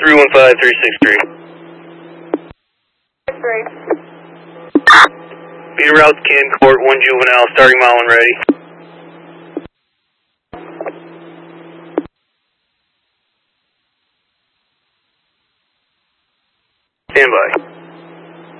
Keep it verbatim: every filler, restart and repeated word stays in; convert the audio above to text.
three one five, three six three. Three. Be en route to Can Court, one juvenile, starting mile and ready. Stand by.